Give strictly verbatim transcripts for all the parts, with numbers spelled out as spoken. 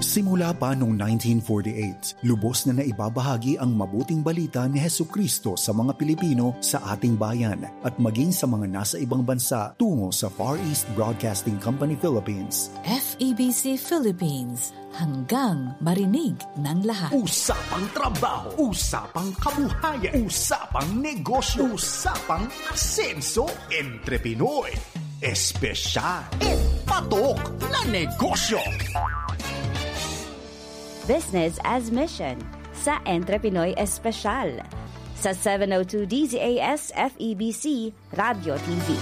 Simula pa noong nineteen forty-eight, lubos na naibabahagi ang mabuting balita ni Hesukristo sa mga Pilipino sa ating bayan at maging sa mga nasa ibang bansa tungo sa Far East Broadcasting Company Philippines. F E B C Philippines, hanggang marinig ng lahat. Usapang trabaho, usapang kabuhayan, usapang negosyo, usapang asenso, entre Pinoy. Espesyal, patok na negosyo. Business as Mission sa Entre Pinoy Espesyal sa seven oh two D Z A S F E B C Radio T V.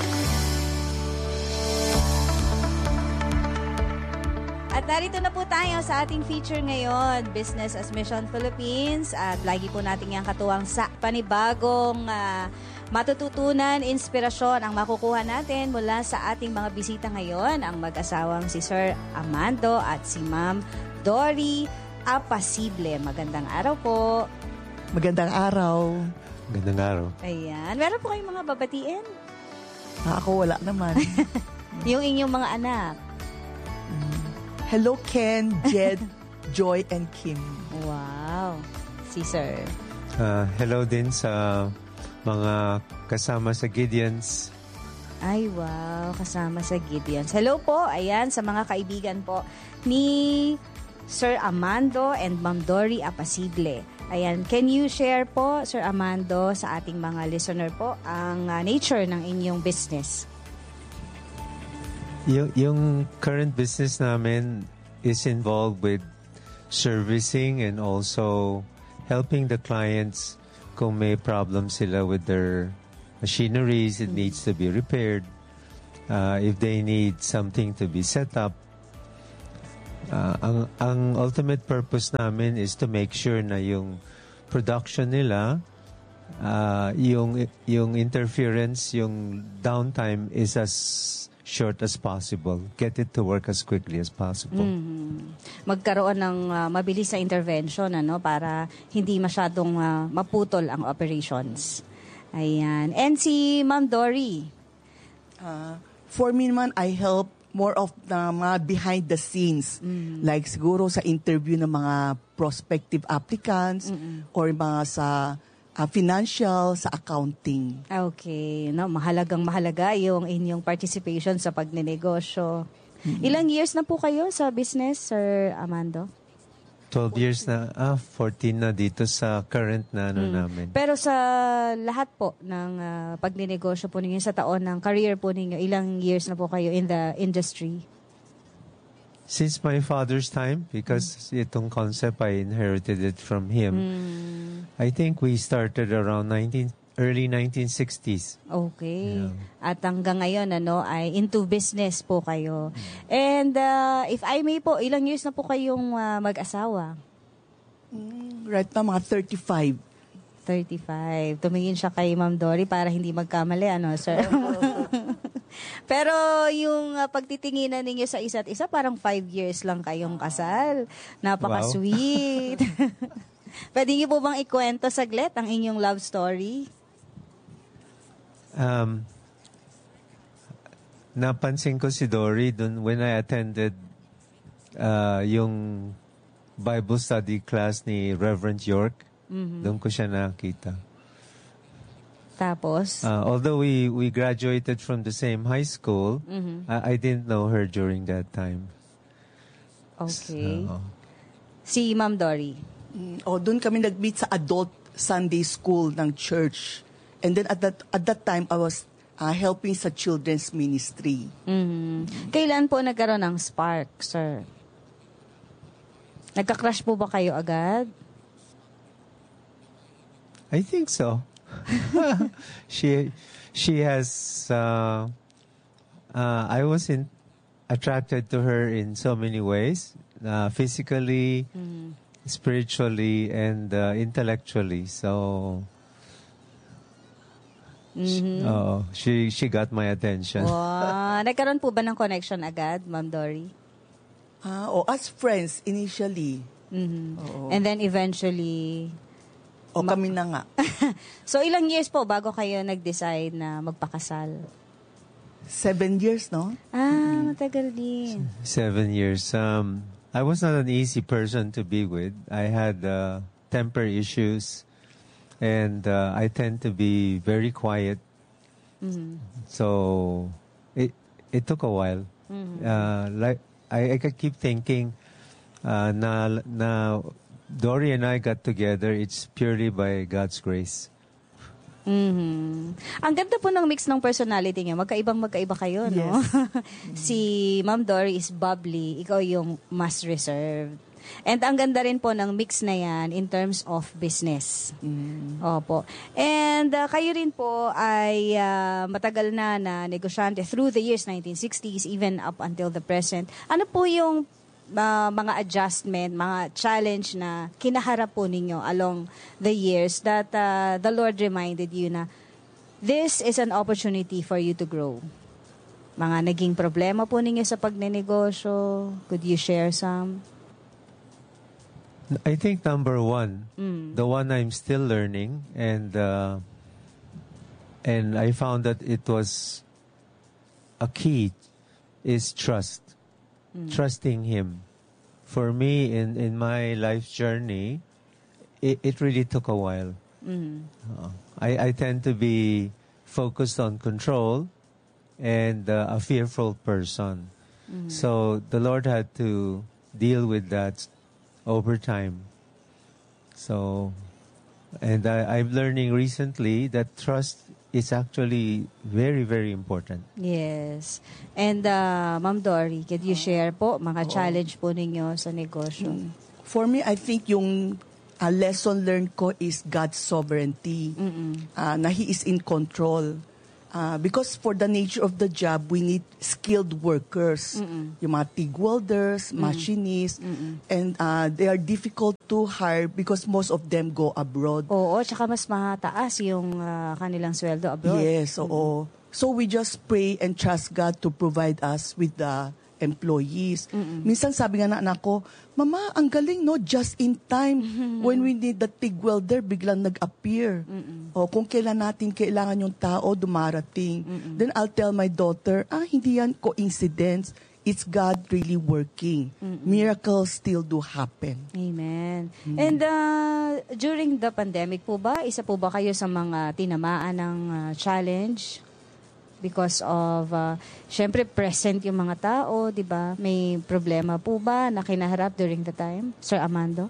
At narito na po tayo sa ating feature ngayon, Business as Mission Philippines. At lagi po natin yung katuwang sa panibagong uh, matututunan, inspirasyon ang makukuha natin mula sa ating mga bisita ngayon, ang mag-asawang si Sir Amando at si Ma'am Dory Apasible. Magandang araw po. Magandang araw. Magandang araw. Ayan. Meron po kayong mga babatiin? Ah, ako wala naman. Yung inyong mga anak. Hello, Ken, Jed, Joy, and Kim. Wow. Si Sir. Uh, hello din sa mga kasama sa Gideons. Ay, wow. Kasama sa Gideons. Hello po. Ayan, sa mga kaibigan po ni Sir Amando and Ma'am Dory Apasible. Ayan, can you share po, Sir Amando, sa ating mga listener po, ang uh, nature ng inyong business? Y- yung current business namin is involved with servicing and also helping the clients kung may problem sila with their machineries, it mm-hmm. needs to be repaired. Uh, if they need something to be set up, Uh, ang, ang ultimate purpose namin is to make sure na yung production nila, uh, yung, yung interference, yung downtime is as short as possible. Get it to work as quickly as possible. Mm-hmm. Magkaroon ng uh, mabilis na intervention ano, para hindi masyadong uh, maputol ang operations. Ayan. And si Ma'am Dory? Uh, for me naman, I help more of the mga behind the scenes. Mm-hmm. Like siguro sa interview ng mga prospective applicants mm-hmm. or mga sa uh, financial, sa accounting. Okay. No, mahalagang mahalaga yung inyong participation sa pagnenegosyo. Mm-hmm. Ilang years na po kayo sa business, Sir Amando? twelve years na, ah, fourteen na dito sa current na ano mm. namin. Pero sa lahat po ng uh, pagninegosyo po ninyo, sa taon ng career po ninyo, ilang years na po kayo in the industry? Since my father's time, because mm. itong concept, I inherited it from him. Mm. I think we started around nineteen early nineteen sixties. Okay. Yeah. At hanggang ngayon, ano, ay into business po kayo. Mm. And uh, if I may po, ilang years na po kayong uh, mag-asawa? Mm, right na, mga thirty-five. thirty-five. Tumingin siya kay Ma'am Dory para hindi magkamali, ano, sir? Pero yung uh, pagtitinginan ninyo sa isa't isa, parang five years lang kayong kasal. Napaka-sweet. Wow. Pwede niyo po bang ikwento saglit ang inyong love story? Um, napansin ko si Dory dun when I attended uh, yung Bible study class ni Reverend York. Mm-hmm. Doon ko siya nakita. Tapos? Uh, although we, we graduated from the same high school, mm-hmm. I, I didn't know her during that time. Okay. So, si Ma'am Dory? Mm, oh, doon kami nag-meet sa adult Sunday school ng church. And then at that at that time, I was uh, helping sa children's ministry. Mm-hmm. Kailan po nagkaroon ng spark, sir? Nagka-crush po ba kayo agad? I think so. she she has. Uh, uh, I was in, attracted to her in so many ways, uh, physically, mm-hmm. spiritually, and uh, intellectually. So. Mm-hmm. Oh, she she got my attention. Wow. Nagkaroon po ba ng connection agad, Ma'am Dory? Ah, uh, oh, as friends initially. Mm-hmm. And then eventually o ma- kami na nga. So ilang years po bago kayo nag-decide na magpakasal? Seven years, no? Ah, matagal din. Seven years. Um, I was not an easy person to be with. I had uh, temper issues, and uh, I tend to be very quiet. Mhm. So it it took a while. Mhm. Uh, like I, I could keep thinking, uh, na na Dory and I got together. It's purely by God's grace. Mhm. Ang ganda po ng mix ng personality niyo. Magkaibang magkaiba kayo, no? Si Ma'am Dory is bubbly, ikaw yung mas reserved. And ang ganda rin po ng mix na yan in terms of business. Opo. And uh, kayo rin po ay uh, matagal na na negosyante through the years, nineteen sixties, even up until the present. Ano po yung uh, mga adjustment, mga challenge na kinaharap po ninyo along the years that uh, the Lord reminded you na this is an opportunity for you to grow? Mga naging problema po ninyo sa pagnenegosyo? Could you share some? I think number one, Mm. the one I'm still learning, and uh, and I found that it was a key is trust, trusting Him. For me, in in my life journey, it, it really took a while. Mm. Uh, I I tend to be focused on control and uh, a fearful person. So the Lord had to deal with that over time. So, and I, I'm learning recently that trust is actually very, very important. Yes. And uh, Ma'am Dory, could you share po mga challenge po ninyo sa negosyo? For me, I think yung uh, lesson learned ko is God's sovereignty. Uh, na He is in control. Uh, because for the nature of the job, we need skilled workers. Yung mga TIG welders, machinists, and uh, they are difficult to hire because most of them go abroad. Oo, tsaka mas mataas yung uh, kanilang sweldo abroad. Yes, oo. So we just pray and trust God to provide us with the employees. Minsan sabi nga na anak ko, Mama, ang galing, no? Just in time. When we need the TIG welder, biglang nag-appear. O kung kailan natin kailangan yung tao, dumarating. Then I'll tell my daughter, ah, hindi yan coincidence. It's God really working. Miracles still do happen. Amen. And uh, during the pandemic po ba, isa po ba kayo sa mga tinamaan ng uh, challenge? Because of, uh, syempre, present yung mga tao, di ba? May problema po ba na kinaharap during the time? Sir Amando?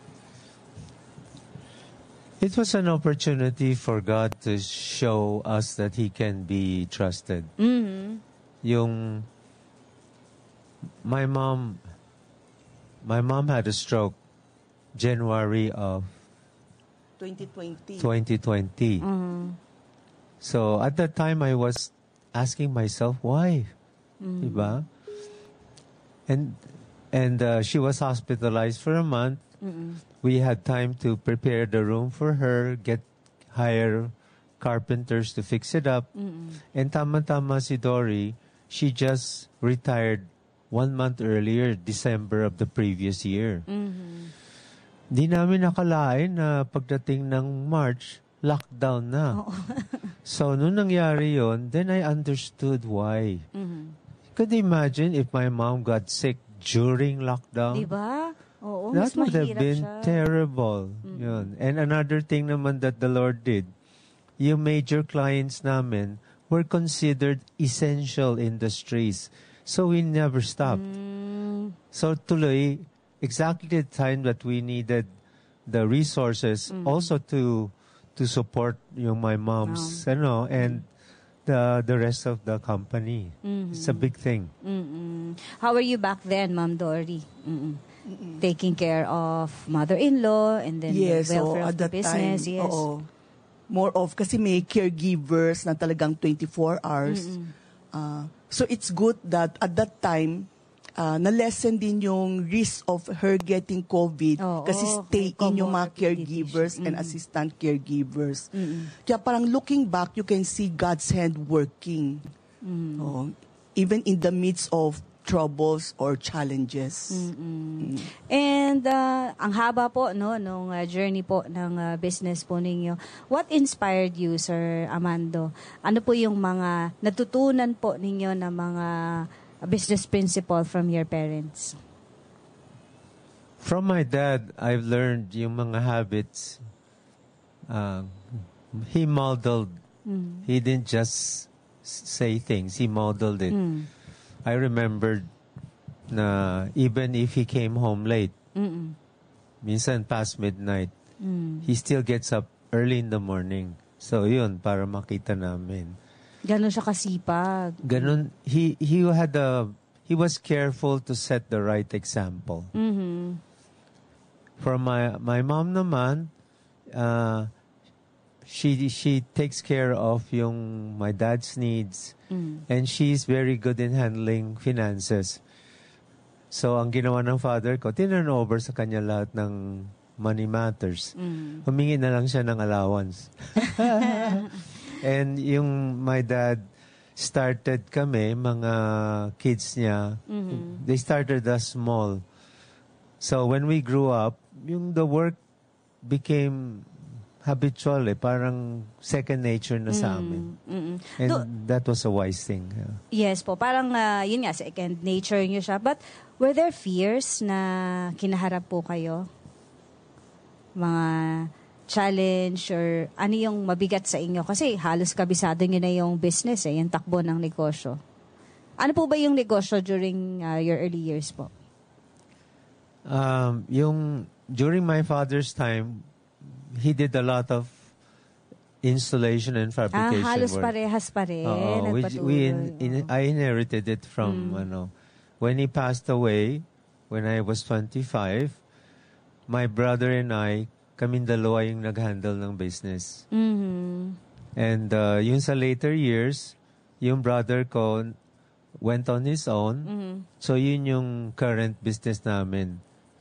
It was an opportunity for God to show us that He can be trusted. Mm-hmm. Yung, my mom, my mom had a stroke January of twenty twenty. twenty twenty. Mm-hmm. So at that time, I was asking myself, why? Diba? And and uh, she was hospitalized for a month. We had time to prepare the room for her, get hire carpenters to fix it up. And tama-tama si Dory, she just retired one month earlier, December of the previous year. Di namin nakalain na pagdating ng March, lockdown na. So, nung nangyari yon, then I understood why. Could you imagine if my mom got sick during lockdown? Di ba? Oo, That mas would have mahirap been siya. terrible. Yun. And another thing naman that the Lord did, yung major clients namin were considered essential industries. So we never stopped. So tuloy, exactly the time that we needed the resources also to to support yung my mom's, ano, and the the rest of the company. It's a big thing. Mm-mm. How were you back then, Ma'am Dory? Mm-mm. Taking care of mother-in-law and then Yes, the so welfare of at the that business. time, Yes. oo. More of, kasi may caregivers na talagang twenty-four hours. Uh, so it's good that at that time, uh, na-lessen din yung risk of her getting COVID Oo, kasi stay may in yung mga comorbidity caregivers siya. and assistant caregivers. Kaya parang looking back, you can see God's hand working. Oo. Even in the midst of troubles or challenges. And uh, ang haba po no nung uh, journey po ng uh, business po ninyo. What inspired you, Sir Amando? Ano po yung mga natutunan po ninyo na mga business principle from your parents? From my dad, I've learned yung mga habits. Uh, he modeled. Mm. He didn't just say things. He modeled it. Mm. I remembered na even if he came home late, Mm-mm. minsan past midnight, Mm. he still gets up early in the morning. So yun, para makita namin. Ganon siya kasipag. Ganun, he, he had a, he was careful to set the right example. Mhm. For my my mom naman, uh, she she takes care of yung my dad's needs, Mm. and she's very good in handling finances. So ang ginawa ng father ko, tinurn over sa kanya lahat ng money matters. Mm. Humingi na lang siya ng allowance. And yung my dad started kami, mga kids niya, Mhm. they started us small. So when we grew up, yung the work became habitual eh, parang second nature na sa amin. Mm-mm. And Do- that was a wise thing. yeah. Yes po, parang ah, yun nga, second nature nyo siya. But were there fears na kinaharap po kayo? Mga challenge or ano yung mabigat sa inyo? Kasi halos kabisado nyo na yung business eh, yung takbo ng negosyo. Ano po ba yung negosyo during ah, your early years po? Um, yung during my father's time, he did a lot of installation and Ah, fabrication halos work. parehas pa rin. Oo, which nagpatuloy. we in, in- Oo. I inherited it from ano when he passed away when I was twenty-five. My brother and I, kaming dalawa yung nag-handle ng business. Mhm. And uh, yung sa later years, yung brother ko went on his own. Mhm. So yun yung current business namin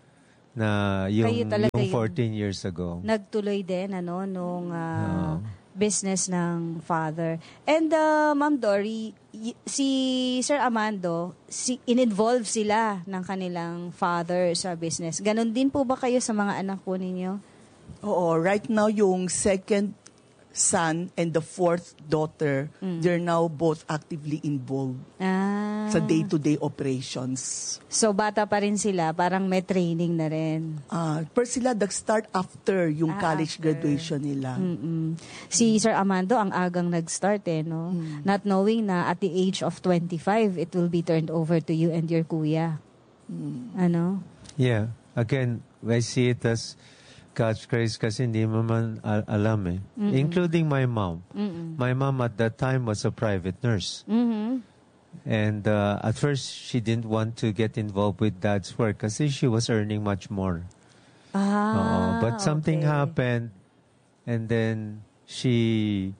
na yung, Kayo talaga yung yung- fourteen years ago. Nagtuloy din ano nung ah, Oo. business ng father. And uh, Ma'am Dory, y- si Sir Amando, si in-involve sila ng kanilang father sa business. Ganon din po ba kayo sa mga anak po ninyo? Oo, right now yung second son and the fourth daughter, they're now both actively involved Ah. sa day-to-day operations. So bata pa rin sila, parang may training na rin. Ah, pero sila nag-start after yung Ah, college after. graduation nila. Mm-mm. Si Sir Amando ang agang nag-start eh, no? Not knowing na at the age of twenty-five, it will be turned over to you and your kuya. Ano? Yeah. Again, I see it as God's grace kasi hindi mo man al- alam eh. Including my mom. Mm-mm. My mom at that time was a private nurse. Mhm. And uh, at first, she didn't want to get involved with dad's work kasi she was earning much more. Ah, Oo. But something okay. happened and then she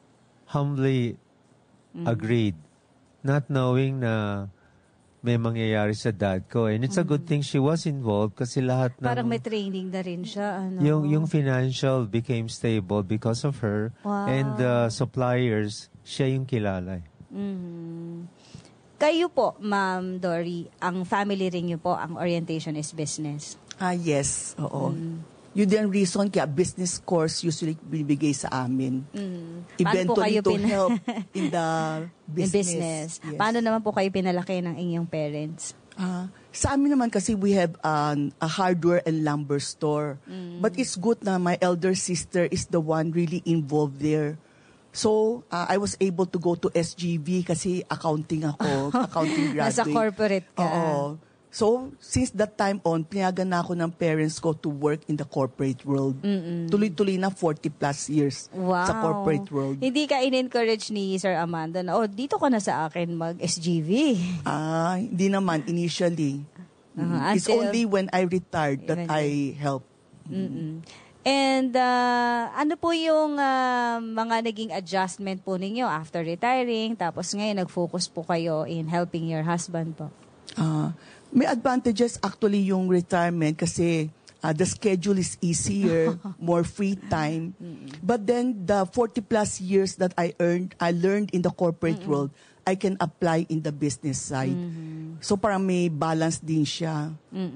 humbly agreed, not knowing na may mangyayari sa dad ko. And it's a good thing she was involved kasi lahat ng... Parang may training na rin siya. Ano? yung, yung financial became stable because of her. Wow. And the suppliers, siya yung kilala. eh. Mhm. Kayo po, Ma'am Dory, ang family rin niyo po, ang orientation is business. Ah, yes. Oo. Yun din ang reason kaya business course usually binibigay sa amin. Mm. Eventually to help in the In business. business. Yes. Paano naman po kayo pinalaki ng inyong parents? Ah, sa amin naman kasi we have an, a hardware and lumber store. But it's good na my elder sister is the one really involved there. So, ah, I was able to go to S G V kasi accounting ako, accounting graduate. Nasa corporate ka. Oo. So, since that time on, pinayagan na ako ng parents ko to work in the corporate world. Tuloy-tuloy na forty plus years Wow. sa corporate world. Hindi ka in-encourage ni Sir Amanda na, oh, dito ka na sa akin mag-S G V. Ah, hindi naman initially. Uh-huh. It's Until- only when I retired that Even- I helped. Mm-mm. And uh, ano po yung uh, mga naging adjustment po ninyo after retiring, tapos ngayon nag-focus po kayo in helping your husband po? Ah, may advantages actually yung retirement kasi ah, the schedule is easier, more free time. But then the forty plus years that I earned, I learned in the corporate world, I can apply in the business side. So parang may balance din siya.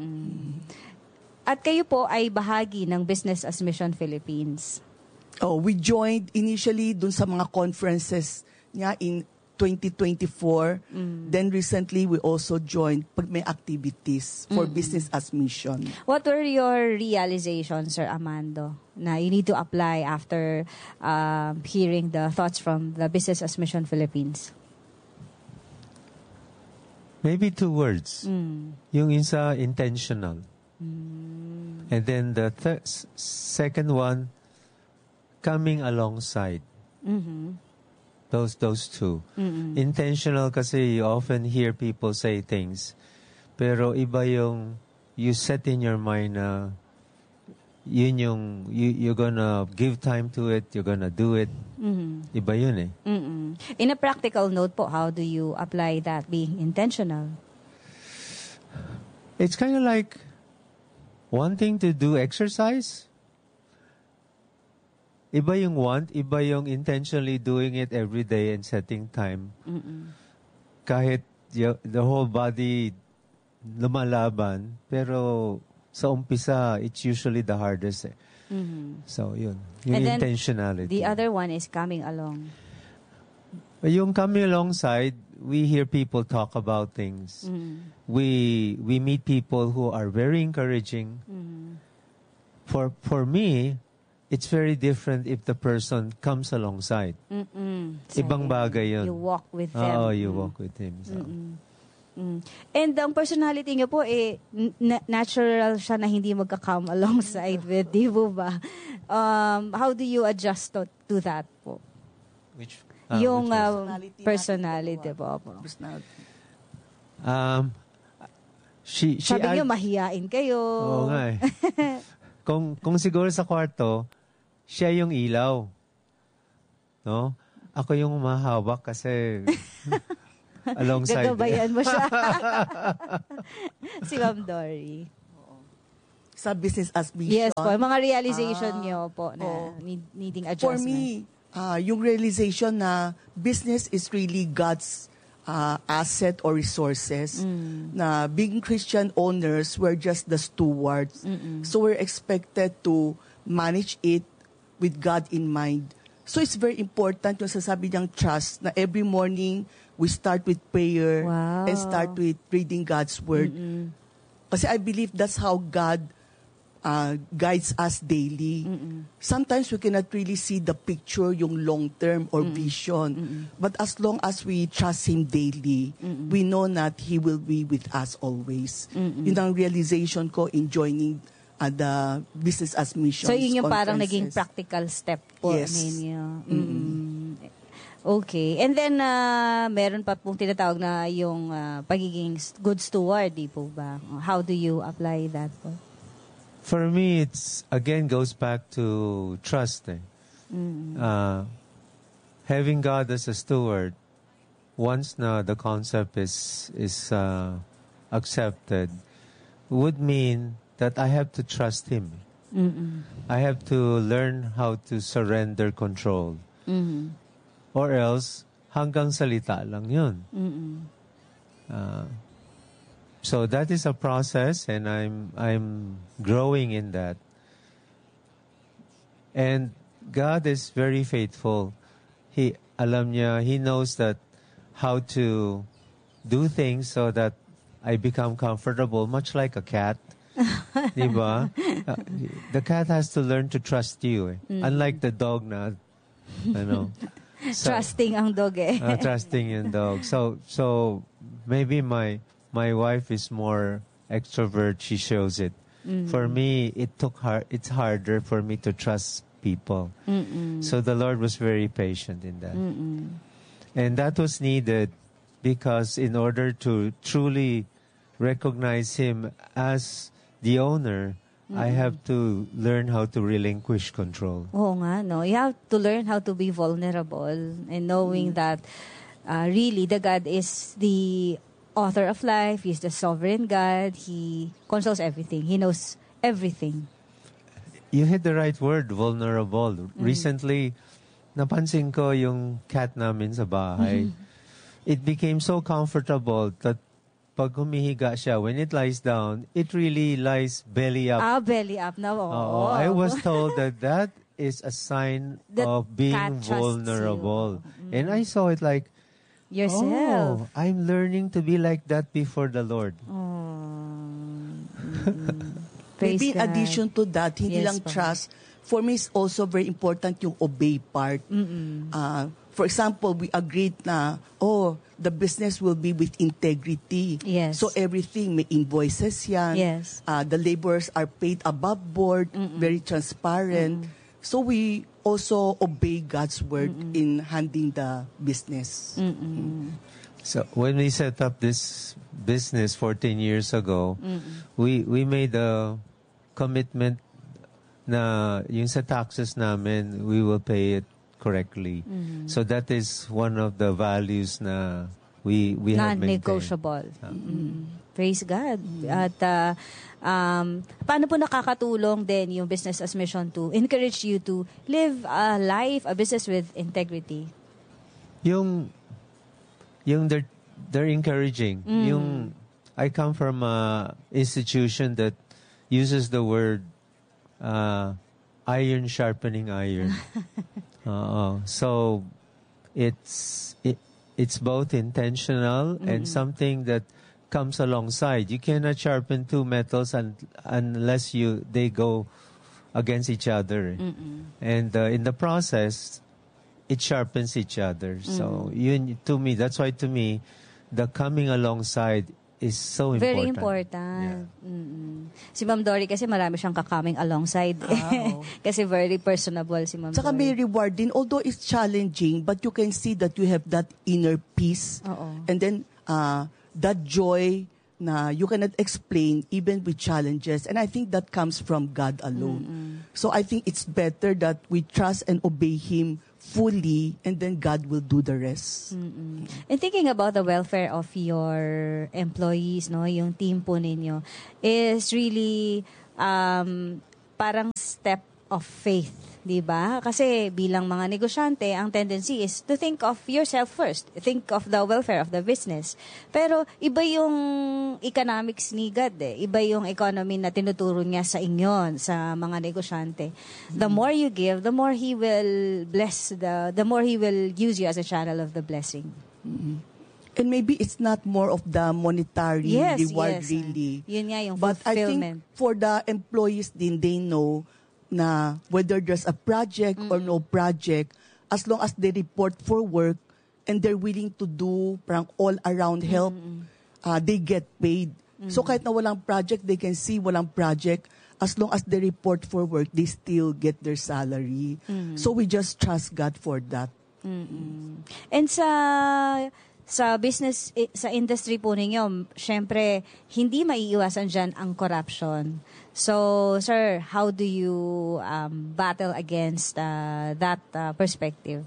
At kayo po ay bahagi ng Business as Mission Philippines. Oh, we joined initially dun sa mga conferences niya in twenty twenty-four. Then recently, we also joined pag may activities for business as mission. What were your realizations, Sir Amando, na you need to apply after um, hearing the thoughts from the Business as Mission Philippines? Maybe two words. Mm. Yung isa, intentional. Mm. And then the th- second one, coming alongside. Mm-hmm. Those those two. Mm-mm. Intentional kasi you often hear people say things. Pero iba yung you set in your mind na yun yung you, you're gonna give time to it, you're gonna do it. Mm-hmm. Iba yun eh. Mm-mm. In a practical note po, how do you apply that being intentional? It's kind of like wanting to do exercise. Iba yung want, iba yung intentionally doing it every day and setting time. Mm-mm. Kahit y- the whole body lumalaban, pero sa umpisa, it's usually the hardest eh. Mm-hmm. So, yun. Yung And then, intentionality. The other one is coming along. Yung coming alongside, we hear people talk about things. Mm-hmm. We we meet people who are very encouraging. Mm-hmm. For for me, it's very different if the person comes alongside. Mm-mm. Ibang bagay yun. You walk with them. Oo, you Mm. walk with him. So. Mm-mm. Mm. And ang personality niyo po, eh, na- natural siya na hindi magka-come alongside with, di po ba? Um, how do you adjust to, to that po? Which, ah, Yung which was- um, personality po. po. Personality. um, she, she Sabi niyo, ad- mahiyain kayo. Oo nga eh. kung, kung siguro sa kwarto, siya yung ilaw. No? Ako yung mahawak kasi alongside. Gagabayan mo siya. Si Ma'am Dory. Sa business as mission. Yes po, mga realization Ah, niyo po na oo. need, needing For adjustment. me, uh, yung realization na business is really God's uh, asset or resources. Na being Christian owners, we're just the stewards. So we're expected to manage it with God in mind. So it's very important yung sasabi niyang trust na every morning we start with prayer Wow. and start with reading God's word. Kasi I believe that's how God uh, guides us daily. Sometimes we cannot really see the picture, yung long-term or vision. But as long as we trust Him daily, we know that He will be with us always. Yun ang realization ko in joining uh, the business as mission. So yun yung parang naging practical step po Yes. ninyo. Mm. Okay. And then, uh, meron pa pong tinatawag na yung uh, pagiging good steward, di po ba? How do you apply that po? For me, it's again goes back to trust. Eh. Uh, having God as a steward, once na the concept is is uh, accepted, would mean that I have to trust Him. Mm-mm. I have to learn how to surrender control. Mm-hmm. Or else, hanggang salita lang yun. Mm-mm. Uh, so that is a process, and I'm I'm growing in that. And God is very faithful. He alam niya, He knows that how to do things so that I become comfortable, much like a cat. Diba? Uh, the cat has to learn to trust you. Eh. Unlike the dog na, ano. So, Trusting ang dog eh. uh, trusting in dog. So so maybe my my wife is more extrovert. She shows it. For me, it took hard. It's harder for me to trust people. Mm-mm. So the Lord was very patient in that, Mm-mm. and that was needed because in order to truly recognize Him as the owner, I have to learn how to relinquish control. Oo nga, no? You have to learn how to be vulnerable and knowing that uh, really the God is the author of life. He's the sovereign God. He controls everything. He knows everything. You hit the right word, vulnerable. Recently, napansin ko yung cat namin sa bahay. It became so comfortable that pag humihiga siya, when it lies down, it really lies belly up. Ah, belly up na. Oo. Oo. I was told that that is a sign That of being cat trusts vulnerable. you. And I saw it like, yourself. Oh, I'm learning to be like that before the Lord. Oh. Mm-mm. Praise Maybe in God. addition to that, hindi Yes, lang pa. trust. For me, it's also very important yung obey part. Uh, for example, we agreed na, oh, the business will be with integrity. Yes. So everything, may invoices yan. Yes. Uh, the laborers are paid above board, very transparent. So we also obey God's word in handling the business. So when we set up this business fourteen years ago, we we made a commitment na yung sa taxes namin, we will pay it correctly. So that is one of the values na we we have maintained. Non-negotiable. Mm. Praise God. At uh, um, paano po nakakatulong din yung Business as Mission to encourage you to live a life, a business with integrity? Yung yung they're they're encouraging. Yung I come from a institution that uses the word uh, iron sharpening iron. uh, so it's it, it's both intentional and something that comes alongside. You cannot sharpen two metals un, unless you they go against each other. And uh, in the process, it sharpens each other. So yun, to me, that's why to me, the coming alongside is so important. Very important. Mm-mm. Si Ma'am Dory kasi marami siyang kakaming alongside. Wow. Kasi very personable si Ma'am Saka may Dory. reward din, although it's challenging, but you can see that you have that inner peace. Oo. And then, uh, that joy na you cannot explain even with challenges. And I think that comes from God alone. So I think it's better that we trust and obey Him fully, and then God will do the rest. Mm-mm. And thinking about the welfare of your employees, no, yung team po ninyo, is really um, parang step of faith, di ba? Kasi bilang mga negosyante, ang tendency is to think of yourself first. Think of the welfare of the business. Pero iba yung economics ni God eh. Iba yung economy na tinuturo niya sa inyo, sa mga negosyante. The more you give, the more He will bless, the the more He will use you as a channel of the blessing. And maybe it's not more of the monetary Yes, reward yes. really. Yun nga yung But I fulfillment. think for the employees din, they know na whether there's a project or no project, as long as they report for work and they're willing to do parang all-around help, uh, they get paid. So kahit na walang project, they can see walang project. As long as they report for work, they still get their salary. So we just trust God for that. Mm-mm. And sa sa business, eh, sa industry po ninyo, syempre, hindi maiiwasan dyan ang corruption. So, sir, how do you um, battle against uh, that uh, perspective?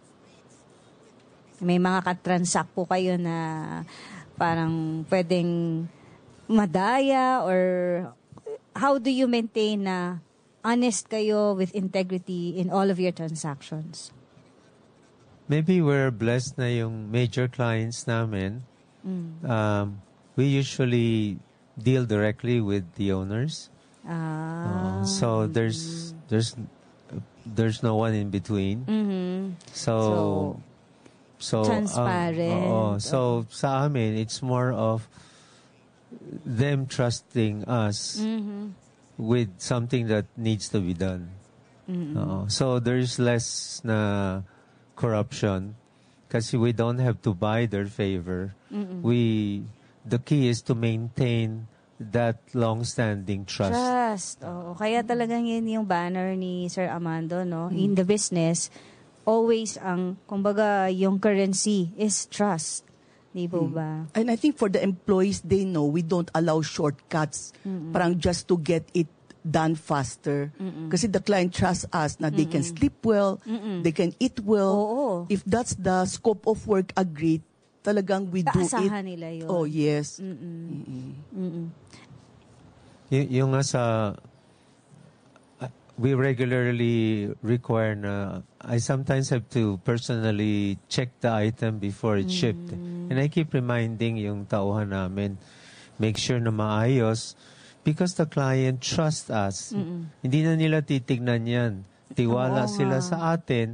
May mga katransact po kayo na parang pwedeng madaya, or how do you maintain na honest kayo with integrity in all of your transactions? Maybe we're blessed na yung major clients namin. Um, we usually deal directly with the owners. Ah. Uh, so there's there's there's no one in between. Mhm. So so, transparent. um, oo. So sa amin, it's more of them trusting us with something that needs to be done. Oo. So there's less na corruption kasi we don't have to buy their favor. We the key is to maintain that long-standing trust. Trust. Oo. Kaya talagang yun yung banner ni Sir Amando, no? In the business, always ang, kumbaga, yung currency is trust. Di po ba? And I think for the employees, they know we don't allow shortcuts parang just to get it done faster. Kasi the client trusts us na they can sleep well, they can eat well. Oo. If that's the scope of work agreed, talagang we do it. Taasahan nila yun. Oh, yes. Mm-mm. Y- yung nga sa uh, we regularly require na I sometimes have to personally check the item before it's shipped. And I keep reminding yung tauhan namin, make sure na maayos because the client trusts us. Hindi na nila titignan yan. Tiwala Oo sila nga. sa atin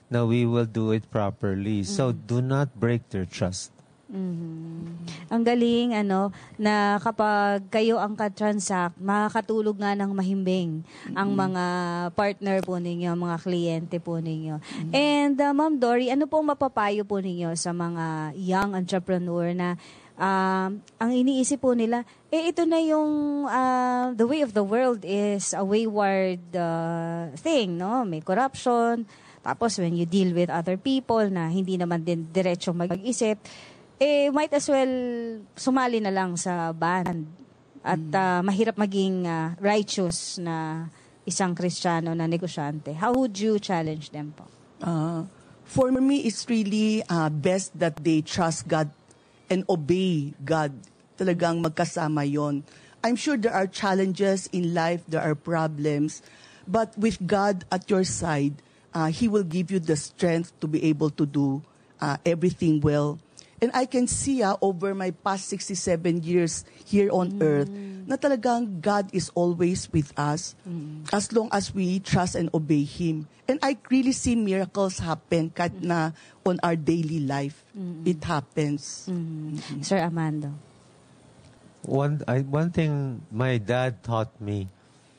na we will do it properly. So do not break their trust. Mhm. Ang galing, ano, na kapag kayo ang ka-transact, makakatulog nga ng mahimbing ang mga partner po ninyo, mga kliyente po ninyo. And uh, Ma'am Dory, ano pong mapapayo po ninyo sa mga young entrepreneur na um, ang iniisip po nila, eh ito na yung uh, the way of the world is a wayward uh, thing, no? May corruption, tapos when you deal with other people na hindi naman din diretsong mag-isip, eh might as well sumali na lang sa band at uh, mahirap maging uh, righteous na isang Kristiyano na negosyante. How would you challenge them po? Uh, for me, it's really uh, best that they trust God and obey God. Talagang magkasama yon. I'm sure there are challenges in life, there are problems, but with God at your side, uh, He will give you the strength to be able to do uh, everything well. And I can see uh, over my past sixty-seven years here on mm. earth na talagang God is always with us mm. as long as we trust and obey Him. And I really see miracles happen kahit mm. na on our daily life. Mm. It happens. Mm. Mm. Sir Amando. One, I, one thing my dad taught me,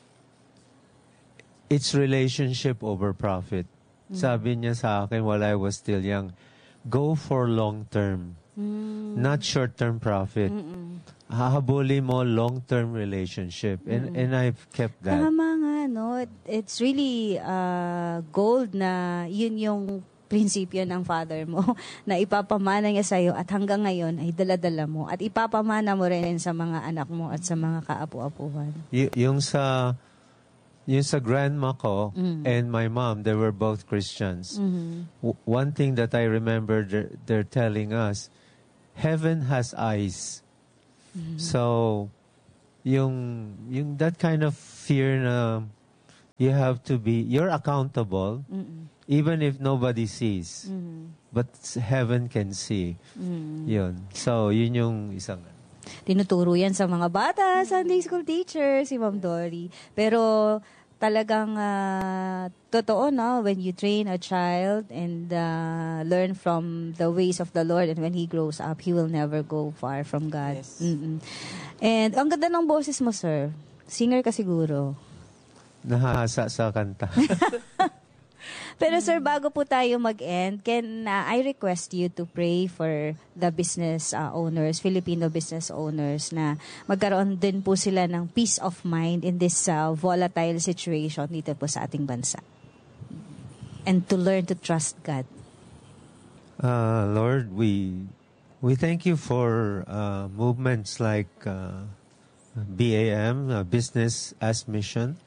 it's relationship over profit. Mm. Sabi niya sa akin while I was still young, go for long-term, mm. not short-term profit. Mm-mm. Hahabuli mo long-term relationship. And, and I've kept that. Tama nga, no? It's really uh, gold na yun yung prinsipyo ng father mo na ipapamana niya sa'yo at hanggang ngayon ay dala-dala mo at ipapamana mo rin sa mga anak mo at sa mga kaapu-apuhan. Y- yung sa... Yung sa grandma ko mm. and my mom, they were both Christians. Mm-hmm. W- one thing that I remember they're, they're telling us, heaven has eyes. Mm-hmm. So, yung, yung that kind of fear na you have to be, you're accountable, mm-hmm. even if nobody sees. Mm-hmm. But heaven can see. Mm-hmm. Yun. So, yun yung isang... Tinuturo yan sa mga bata, Sunday school teacher, si Ma'am Dory. Pero talagang uh, totoo, no? When you train a child and uh, learn from the ways of the Lord, and when he grows up, he will never go far from God. Yes. Mm-mm. And ang ganda ng boses mo, sir. Singer ka siguro. Nahasa sa kanta. Pero sir, bago po tayo mag-end, can uh, I request you to pray for the business uh, owners, Filipino business owners, na magkaroon din po sila ng peace of mind in this uh, volatile situation dito po sa ating bansa. And to learn to trust God. Uh, Lord, we we thank you for uh, movements like uh, B A M, uh, Business as Mission.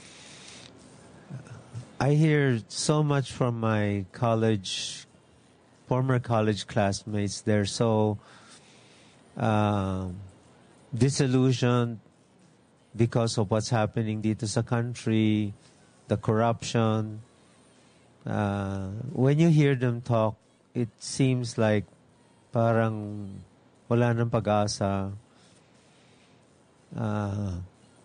I hear so much from my college, former college classmates. They're so uh, disillusioned because of what's happening dito sa country, the corruption. Uh, when you hear them talk, it seems like parang wala nang pag-asa. Uh,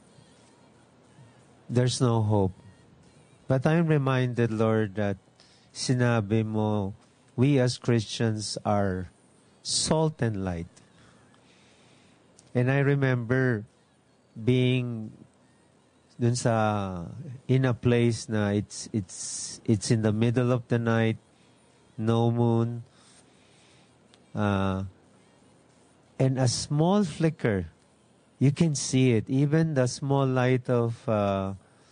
there's no hope. But I'm reminded, Lord, that sinabi mo, we as Christians are salt and light. And I remember being dun sa, in a place na it's, it's, it's in the middle of the night, no moon, uh, and a small flicker, you can see it, even the small light of, uh,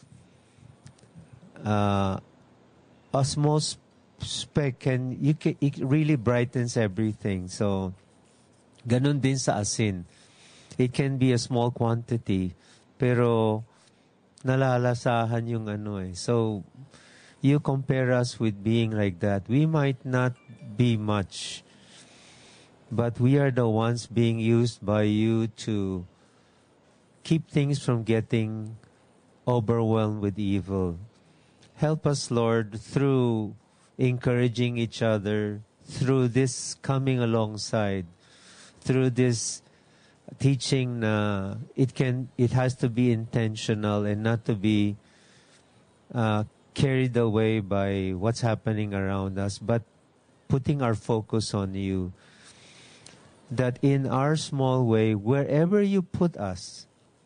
Uh, a small speck can you can it really brightens everything. So ganun din sa asin. It can be a small quantity pero nalalasahan yung ano eh. So you compare us with being like that. We might not be much, but we are the ones being used by you to keep things from getting overwhelmed with evil. Help us, Lord, through encouraging each other, through this coming alongside, through this teaching na it can, it has to be intentional and not to be uh, carried away by what's happening around us, but putting our focus on you. That in our small way, wherever you put us,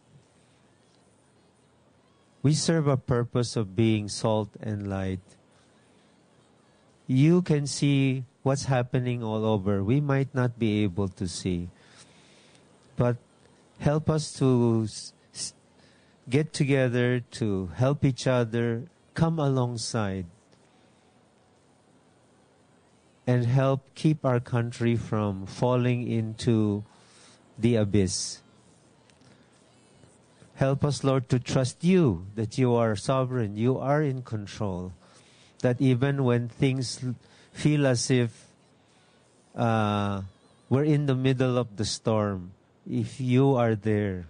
we serve a purpose of being salt and light. You can see what's happening all over. We might not be able to see. But help us to s- get together, to help each other, come alongside, and help keep our country from falling into the abyss. Help us, Lord, to trust you, that you are sovereign, you are in control, that even when things feel as if uh, we're in the middle of the storm, if you are there,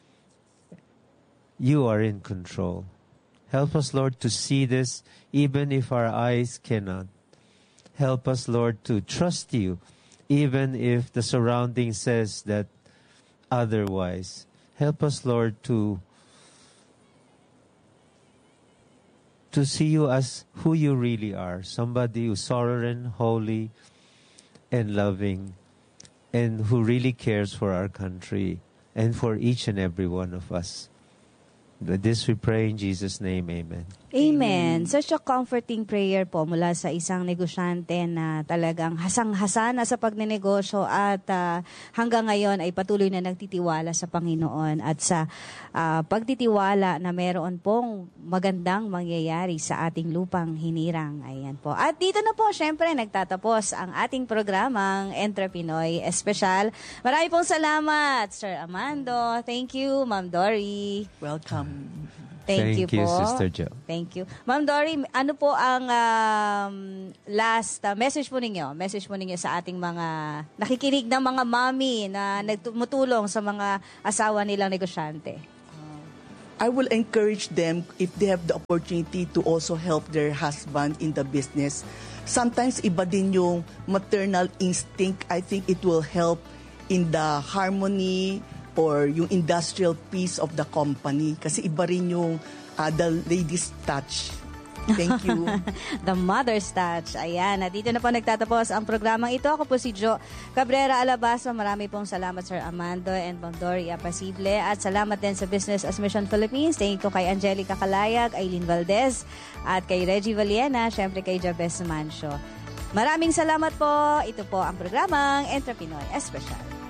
you are in control. Help us, Lord, to see this even if our eyes cannot. Help us, Lord, to trust you even if the surrounding says that otherwise. Help us, Lord, to to see you as who you really are, somebody who's sovereign, holy, and loving, and who really cares for our country and for each and every one of us. This we pray in Jesus' name, amen. Amen. Such a comforting prayer po mula sa isang negosyante na talagang hasang-hasa na sa pagnenegosyo at uh, hanggang ngayon ay patuloy na nagtitiwala sa Panginoon at sa uh, pagtitiwala na meron pong magandang mangyayari sa ating lupang hinirang. Ayan po. At dito na po, syempre, nagtatapos ang ating programang Entre Pinoy Espesyal. Marami pong salamat, Sir Amando. Thank you, Ma'am Dory. Welcome. Thank, Thank you, you, po. Sister Jo. Thank you. Ma'am Dory, ano po ang um, last uh, message po ninyo? Message po ninyo sa ating mga nakikinig ng mga mami na nagtumutulong sa mga asawa nilang negosyante. I will encourage them if they have the opportunity to also help their husband in the business. Sometimes iba din yung maternal instinct. I think it will help in the harmony or yung industrial piece of the company. Kasi iba rin yung uh, the ladies' touch. Thank you. The mother's touch. Ayan. At dito na po nagtatapos ang programang ito. Ako po si Jo Cabrera Alabaso. Marami pong salamat, Sir Amando and Ma'am Dory Apasible. At salamat din sa Business as Mission Philippines. Thank you kay Angelica Calayag, Aileen Valdez, at kay Reggie Valiena, syempre kay Jabez Mancio. Maraming salamat po. Ito po ang programang Entre Pinoy Espesyal.